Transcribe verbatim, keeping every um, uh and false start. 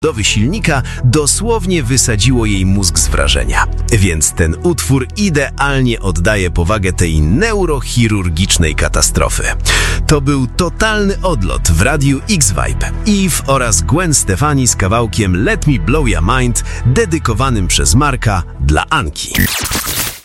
budowy silnika dosłownie wysadziło jej mózg z wrażenia. Więc ten utwór idealnie oddaje powagę tej neurochirurgicznej katastrofy. To był totalny odlot w radiu X-Vibe. Eve oraz Gwen Stefani z kawałkiem Let Me Blow Your Mind, dedykowanym przez Marka dla Anki.